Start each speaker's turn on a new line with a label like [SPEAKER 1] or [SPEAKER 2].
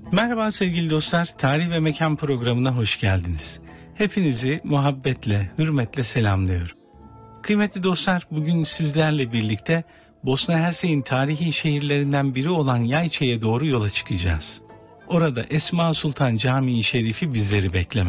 [SPEAKER 1] Merhaba sevgili dostlar, Tarih ve Mekan programına hoş geldiniz. Hepinizi muhabbetle, hürmetle selamlıyorum. Kıymetli dostlar, bugün sizlerle birlikte Bosna Hersek'in tarihi şehirlerinden biri olan Yayça'ya doğru yola çıkacağız. Orada Esma Sultan Camii Şerifi bizleri beklemekte.